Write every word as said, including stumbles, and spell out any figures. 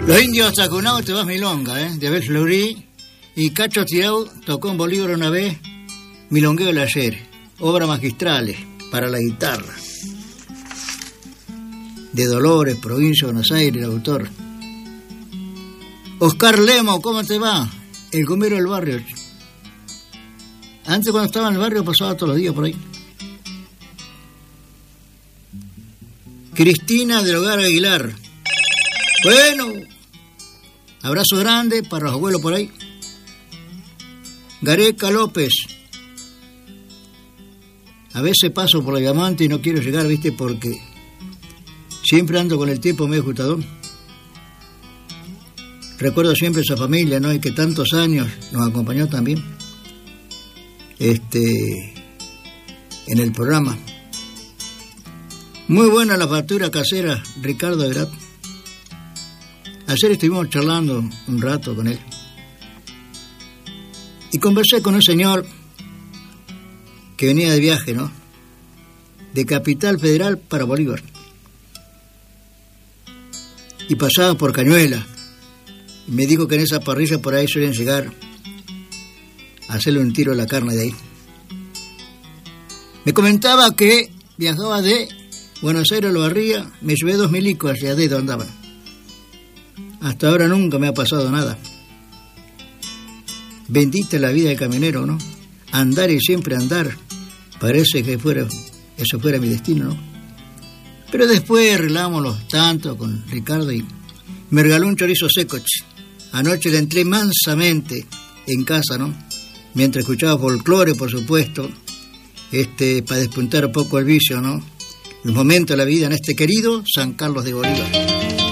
Los indios tacunados te vas milonga, ¿eh? De Abel Fleury y Cacho Tirao tocó en Bolívar una vez Milongueo del Ayer, obras magistrales para la guitarra. De Dolores, provincia de Buenos Aires, el autor. Oscar Lemo, ¿cómo te va? El gomero del barrio. Antes cuando estaba en el barrio pasaba todos los días por ahí. Cristina del Hogar Aguilar. Bueno, abrazo grande para los abuelos por ahí. Gareca López. A veces paso por la Diamante y no quiero llegar, viste, porque siempre ando con el tiempo medio ajustadón. Recuerdo siempre esa familia, ¿no? Y que tantos años nos acompañó también este, en el programa. Muy buena la factura casera, Ricardo Egrat. Ayer estuvimos charlando un rato con él. Y conversé con un señor que venía de viaje, ¿no? De Capital Federal para Bolívar. Y pasaba por Cañuela. Y me dijo que en esa parrilla por ahí suelen llegar a hacerle un tiro a la carne de ahí. Me comentaba que viajaba de Buenos Aires a La Barría, me llevé dos milicos hacia dedo andaban. Hasta ahora nunca me ha pasado nada. Bendita la vida del camionero, ¿no? Andar y siempre andar. Parece que fuera, eso fuera mi destino, ¿no? Pero después arreglamos tanto con Ricardo y me regaló un chorizo seco. Anoche le entré mansamente en casa, ¿no? Mientras escuchaba folclore, por supuesto, este, para despuntar un poco el vicio, ¿no? Los momentos de la vida en este querido San Carlos de Bolívar.